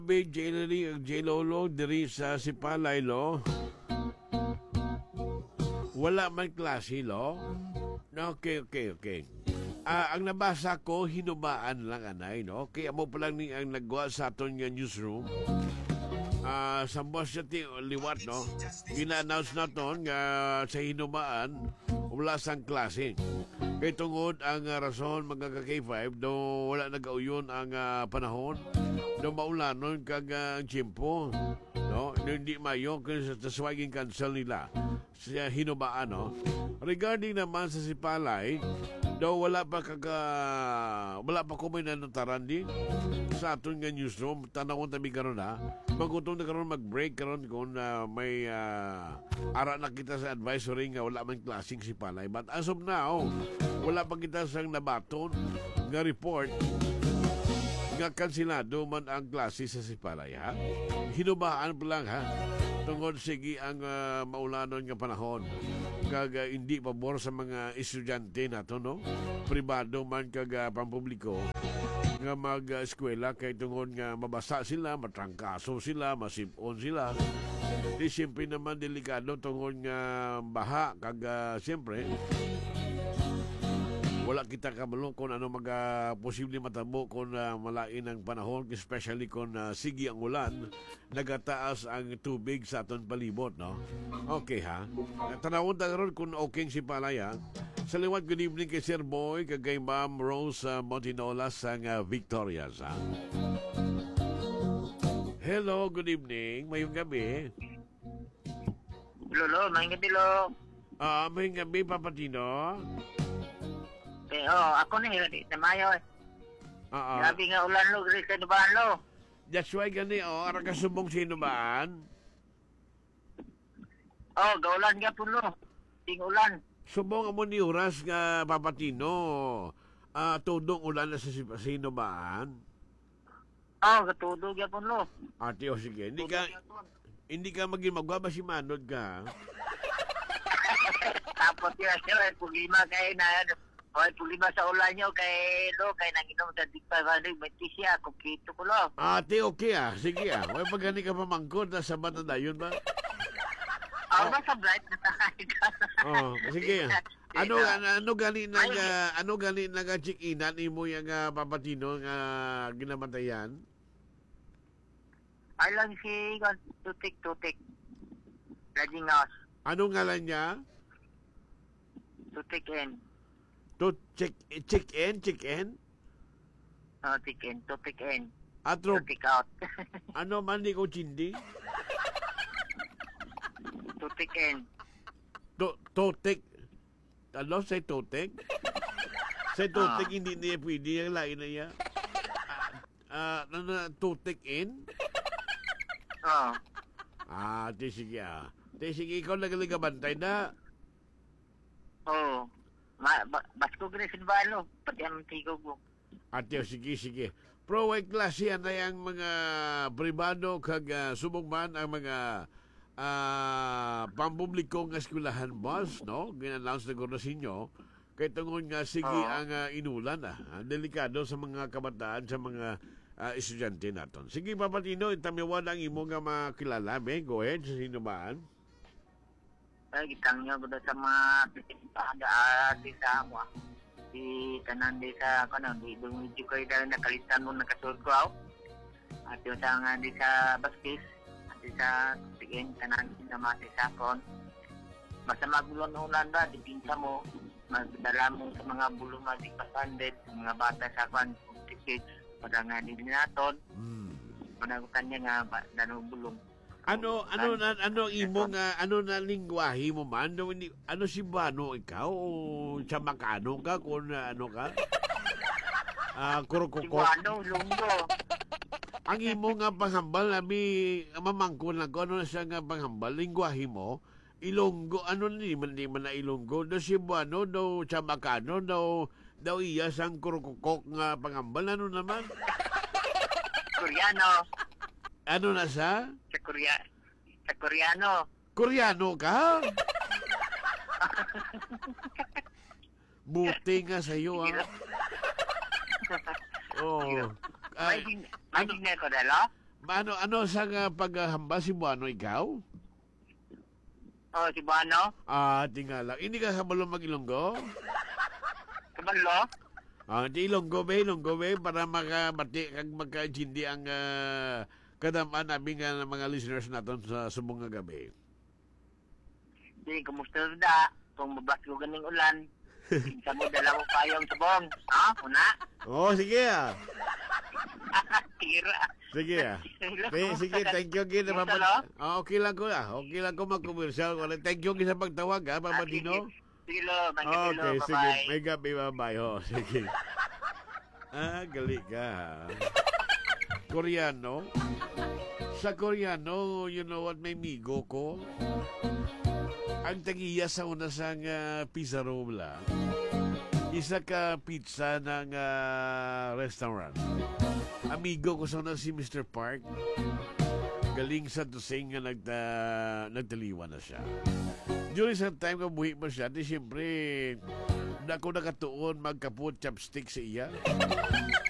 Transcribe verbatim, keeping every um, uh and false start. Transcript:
Big J. J. Lolo diri sa Sipalay lo. Wala man klase lo. Okay, okay, okay. Ah, ang nabasa ko hinubaan lang anay no. Kaya mo pa lang ni ang nagwa sa aton nga newsroom. Ah, sa boss ti liwat no. Gina-announce naton nga sa hinubaan wala sang klase. Kay tungod ang uh, rason mga ka-K five do wala nagauyon ang uh, panahon. Do maulanon kag ang uh, tiyempo. No, hindi mayo kung sa taswaging cancel nila sa hinubaan no. Regarding naman sa Sipalay, daw wala pa kaga wala pa ko may nanutaran di sa aton nga newsroom. Tanawon tabi karon ha. Magutong na karon mag-break karon kung uh, may uh, ara na kita sa advisory nga wala man klaseng Sipalay. But as of now, wala pa kita sang nabaton nga report nga kansilado man ang klase sa Sipalay ha. Hinubaan pa lang ha. Tungod sige ang uh, maulanon nga panahon kag uh, hindi pabor sa mga estudyante nato no. Pribado man kag uh, pampubliko nga mag-eskwela kay tungod nga mabasa sila, matrangkaso sila, masipon sila. Di siyempre naman delikado tungod nga baha kag uh, siyempre wala kita kabalo kung ano mga posible matabo kung uh, malain ang panahon, especially kung uh, sige ang ulan, nagataas ang tubig sa aton palibot, no? Okay, ha? Tanawon ta ron kung okay si Palaya. Sa liwat, good evening kay Sir Boy, kay Ma'am Rose uh, Montinolas sang uh, Victorias, ha? Hello, good evening. Mayong gabi. Lolo, mayong gabi, lo. Ah, uh, mayong gabi, Papatino. Eh, oh, ako na yun, sa Mayo. Oo. Grabe nga ulan, lo, gris sa Nubaan, lo. That's why gani, oh, ara ka subong sa Nubaan. Oh, gaulan nga po, lo. Ting ulan. Subong mo ni Uras nga Papatino. Ah, uh, tudong ulan na sa Sinubaan. Oh, katudog nga po, lo. Ate, o sige. Hindi ka, hindi ka maging magwaba si Manod ka. Tapos yun, sir, pulima kayo na, Hoy, pulima sa ulan nyo kay Lo, kay nanginom sa Dikpa Valley, may tisya, kumpito ko, Lo. Ate, okay ah. Sige ah. Huwag pag ka pamangkod, nasa bata na yun ba? Oh, ba sa bright na tayo ka? Oh, sige ah. Ano, ano, ano gani nag, uh, ano gani nag check-inan imo yung uh, Papatino nga ginamatayan? Ay lang si Tutik-Tutik. Laging house. Ano ngalan niya? Tutik-in. To check check in, check in. Oh, tick-in, tutik-in. Atro. Tutik-out. Ano man di ko chindi? Tutik-in. To totek. Ano say totek? Say totek Ah. hindi niya pwede yung lain na niya. Ah, ano na totek in? Oh. Ah, di sige ah. Di sige, ikaw nagaliga bantay na. Oh. Ma, ba, basko grisin ba, Lo? Pati ang tigog mo. Ate, sige, sige. Pro ay klase na yung mga pribado kag uh, subong man ang mga uh, pampubliko ng eskwelahan boss, no? Gin-announce na ko na sinyo. Kaya tungod nga, sige Oo. ang uh, inulan, ah. Delikado sa mga kabataan, sa mga uh, estudyante naton. Sige, Papatino, itamiwan ang imo nga makilala. Be, go ahead, sa sinubaan. Ay, gitang nyo ko sa mga pagkaga di sa mo. Di tanan di sa, ano, di medyo kayo dahil nakalitan mo nakasunod ko ako. At yung sa nga di sa baskis, at di sa tigin, tanan di sa mga sisakon. Basta magulon ng ulan ba, di pinsa mo, magdala mo sa mga bulong na di pasandit, sa mga bata sa kwan, tickets, pada nga di naton. Hmm. Panagutan niya nga, ba, danong bulong. Ano ano na ano imo nga ano na lingwahe mo man ano, ano si Bano ikaw o sa Makano ka kung uh, ano ka ah uh, kurukukok Siguano, lunggo. ang imo nga panghambal labi mamangkon lang ko ano na siya nga panghambal lingwahe mo Ilonggo ano ni man di man na Ilonggo do si Bano do sa Makano do daw iya sang kurukukok nga panghambal ano naman Koreano. ano na sa Sa Korea, sa Koreano. Koreano ka? Buti nga sa iyo, ah. Oh. May Ay, din, may ano, din ko dalo. Ano, ano sa nga paghahamba si Buano ikaw? Oh, si Buano. Ah, tingala. Hindi ka kabalo mag-Ilonggo? Kabalo. Ah, di Ilonggo ba, Ilonggo ba, para makabati kag magkaintindi ang uh, kadamaan namin nga ng mga listeners natin sa subong nga gabi. Di, kumusta da? Kung mabas ko ganing ulan. Sa mo dala mo payong subong. Ha? Una? Oo, oh, sige ah. Tira. Sige ah. Sige, sige, thank you again. Kumusta, Papa- lo? Ah, okay lang ko ah. Okay lang ko mag-commercial. Thank you again sa pagtawag ah, Papa Ah, sige. Dino. Sige, lo. Thank you, lo. Okay, sige. Bye-bye. May gabi, bye-bye. Oh, sige. Ah, gali ka. Koreano. Sa Koreano, you know what, may migo ko. Ang tagiya sa una sa uh, pizza room lang. Isa ka pizza ng uh, restaurant. Amigo ko sa una si mister Park. Galing sa tusing nga nagta, nagtaliwan na siya. During sa time nga buhi mo siya, di siyempre, na ako nakatuon magkapot chopstick sa iya.